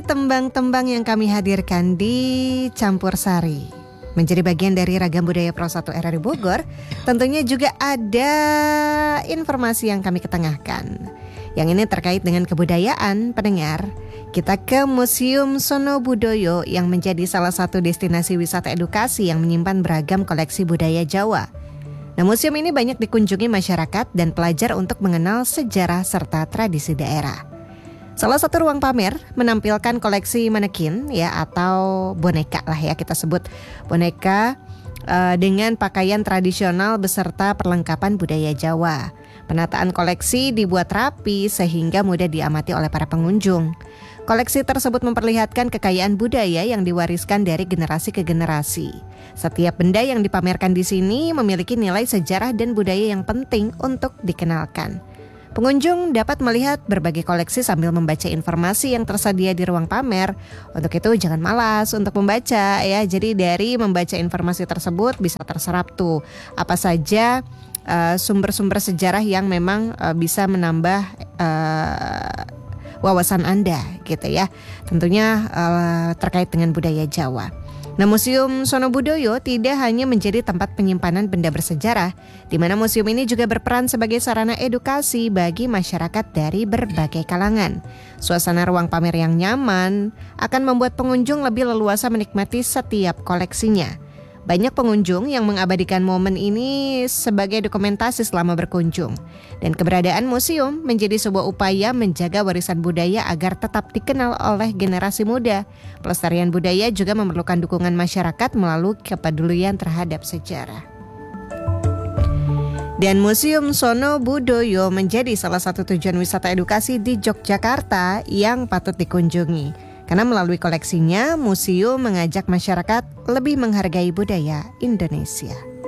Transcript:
tembang-tembang yang kami hadirkan di Campur Sari menjadi bagian dari Ragam Budaya Pro 1 RRI Bogor. Tentunya juga ada informasi yang kami ketengahkan. Yang ini terkait dengan kebudayaan pendengar. Kita ke Museum Sono Budoyo yang menjadi salah satu destinasi wisata edukasi yang menyimpan beragam koleksi budaya Jawa. Nah, museum ini banyak dikunjungi masyarakat dan pelajar untuk mengenal sejarah serta tradisi daerah. Salah satu ruang pamer menampilkan koleksi manekin ya atau boneka lah ya kita sebut boneka dengan pakaian tradisional beserta perlengkapan budaya Jawa. Penataan koleksi dibuat rapi sehingga mudah diamati oleh para pengunjung. Koleksi tersebut memperlihatkan kekayaan budaya yang diwariskan dari generasi ke generasi. Setiap benda yang dipamerkan di sini memiliki nilai sejarah dan budaya yang penting untuk dikenalkan. Pengunjung dapat melihat berbagai koleksi sambil membaca informasi yang tersedia di ruang pamer. Untuk itu jangan malas untuk membaca ya. Jadi dari membaca informasi tersebut bisa terserap tuh apa saja sumber-sumber sejarah yang memang bisa menambah wawasan Anda gitu ya. Tentunya terkait dengan budaya Jawa. Nah, Museum Sono Budoyo tidak hanya menjadi tempat penyimpanan benda bersejarah, di mana museum ini juga berperan sebagai sarana edukasi bagi masyarakat dari berbagai kalangan. Suasana ruang pamer yang nyaman akan membuat pengunjung lebih leluasa menikmati setiap koleksinya. Banyak pengunjung yang mengabadikan momen ini sebagai dokumentasi selama berkunjung. Dan keberadaan museum menjadi sebuah upaya menjaga warisan budaya agar tetap dikenal oleh generasi muda. Pelestarian budaya juga memerlukan dukungan masyarakat melalui kepedulian terhadap sejarah. Dan Museum Sono Budoyo menjadi salah satu tujuan wisata edukasi di Yogyakarta yang patut dikunjungi. Karena melalui koleksinya, museum mengajak masyarakat lebih menghargai budaya Indonesia.